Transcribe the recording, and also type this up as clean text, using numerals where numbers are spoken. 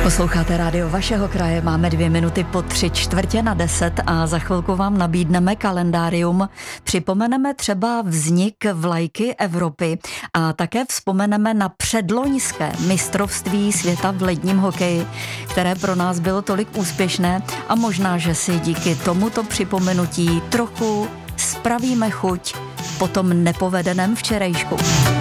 Posloucháte rádio vašeho kraje, máme 2 minuty po 9:45 a za chvilku vám nabídneme kalendárium. Připomeneme třeba vznik vlajky Evropy a také vzpomeneme na předloňské mistrovství světa v ledním hokeji, které pro nás bylo tolik úspěšné a možná, že si díky tomuto připomenutí trochu spravíme chuť po tom nepovedeném včerejšku.